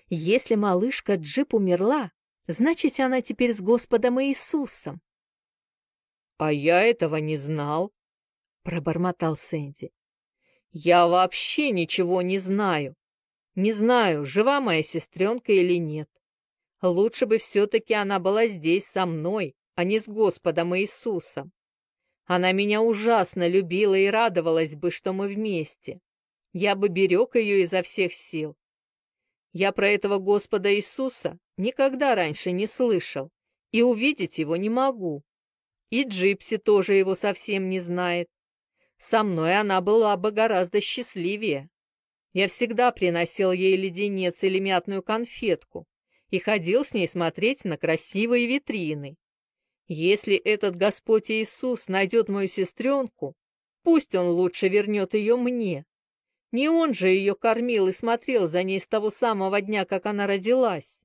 Если малышка Джип умерла, значит, она теперь с Господом Иисусом. — А я этого не знал, — Пробормотал Сэнди. — я вообще ничего не знаю. Не знаю, жива моя сестренка или нет. Лучше бы все-таки она была здесь со мной, а не с Господом Иисусом. Она меня ужасно любила и радовалась бы, что мы вместе. Я бы берег ее изо всех сил. Я про этого Господа Иисуса никогда раньше не слышал и увидеть его не могу. И Джипси тоже его совсем не знает. Со мной она была бы гораздо счастливее. Я всегда приносил ей леденец или мятную конфетку и ходил с ней смотреть на красивые витрины. Если этот Господь Иисус найдет мою сестренку, пусть он лучше вернет ее мне. Не он же ее кормил и смотрел за ней с того самого дня, как она родилась.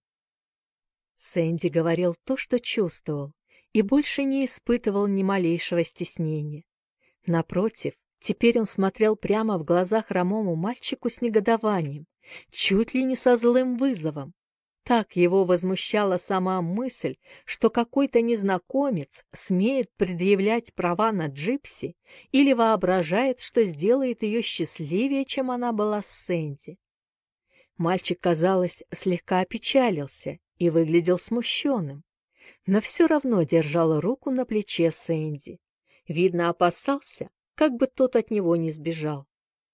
Сэнди говорил то, что чувствовал, и больше не испытывал ни малейшего стеснения. Напротив, теперь он смотрел прямо в глаза хромому мальчику с негодованием, чуть ли не со злым вызовом. Так его возмущала сама мысль, что какой-то незнакомец смеет предъявлять права на Джипси или воображает, что сделает ее счастливее, чем она была с Сэнди. Мальчик, казалось, слегка опечалился и выглядел смущенным, но все равно держал руку на плече Сэнди. Видно, опасался, как бы тот от него не сбежал.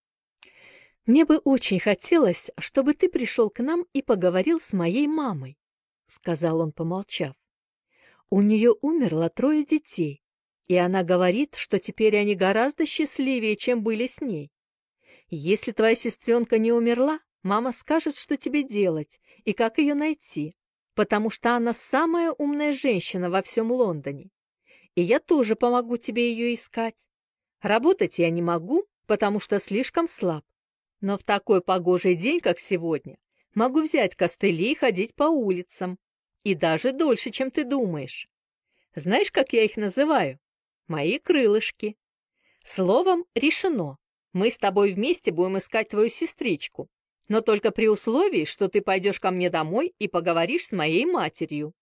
«Мне бы очень хотелось, чтобы ты пришел к нам и поговорил с моей мамой», — сказал он, помолчав. «У нее умерло 3 детей, и она говорит, что теперь они гораздо счастливее, чем были с ней. Если твоя сестренка не умерла, мама скажет, что тебе делать и как ее найти, потому что она самая умная женщина во всем Лондоне. И я тоже помогу тебе ее искать. Работать я не могу, потому что слишком слаб. Но в такой погожий день, как сегодня, могу взять костыли и ходить по улицам. И даже дольше, чем ты думаешь. Знаешь, как я их называю? Мои крылышки. Словом, решено. Мы с тобой вместе будем искать твою сестричку. Но только при условии, что ты пойдешь ко мне домой и поговоришь с моей матерью.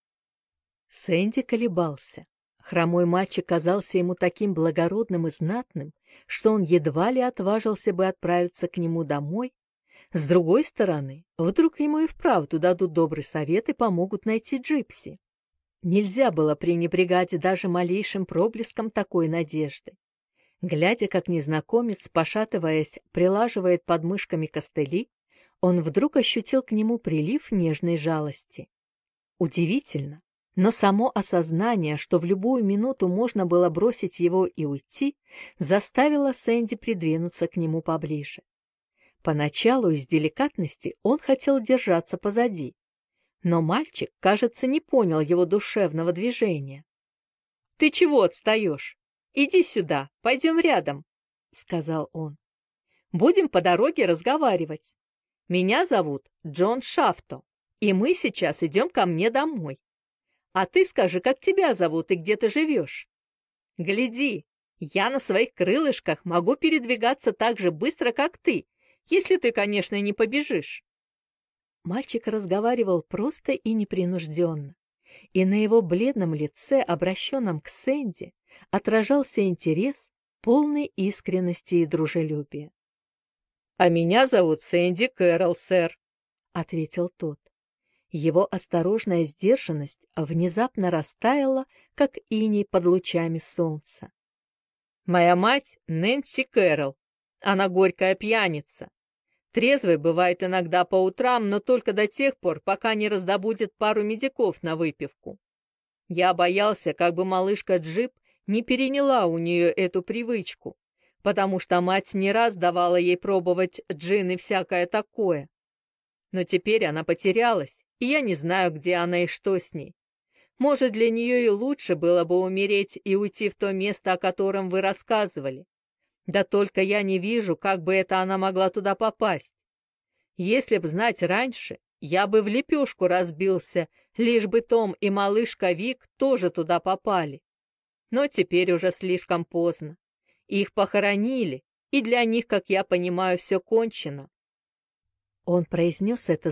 Сэнди колебался. Хромой мальчик казался ему таким благородным и знатным, что он едва ли отважился бы отправиться к нему домой. С другой стороны, вдруг ему и вправду дадут добрый совет и помогут найти Джипси. Нельзя было пренебрегать даже малейшим проблеском такой надежды. Глядя, как незнакомец, пошатываясь, прилаживает под мышками костыли, он вдруг ощутил к нему прилив нежной жалости. Удивительно, но само осознание, что в любую минуту можно было бросить его и уйти, заставило Сэнди придвинуться к нему поближе. Поначалу из деликатности он хотел держаться позади, но мальчик, кажется, не понял его душевного движения. — Ты чего отстаешь? Иди сюда, пойдем рядом, — сказал он. — Будем по дороге разговаривать. Меня зовут Джон Шафто, и мы сейчас идем ко мне домой. А ты скажи, как тебя зовут и где ты живешь? Гляди, я на своих крылышках могу передвигаться так же быстро, как ты, если ты, конечно, не побежишь. Мальчик разговаривал просто и непринужденно, и на его бледном лице, обращенном к Сэнди, отражался интерес, полный искренности и дружелюбия. — А меня зовут Сэнди Кэрролл, сэр, — ответил тот. Его осторожная сдержанность внезапно растаяла, как иней под лучами солнца. Моя мать Нэнси Кэрролл. Она горькая пьяница. Трезвой бывает иногда по утрам, но только до тех пор, пока не раздобудет пару медиков на выпивку. Я боялся, как бы малышка Джип не переняла у нее эту привычку, потому что мать не раз давала ей пробовать джин и всякое такое. Но теперь она потерялась, и я не знаю, где она и что с ней. Может, для нее и лучше было бы умереть и уйти в то место, о котором вы рассказывали. Да только я не вижу, как бы это она могла туда попасть. Если б знать раньше, я бы в лепешку разбился, лишь бы Том и малышка Вик тоже туда попали. Но теперь уже слишком поздно. Их похоронили, и для них, как я понимаю, все кончено. Он произнес это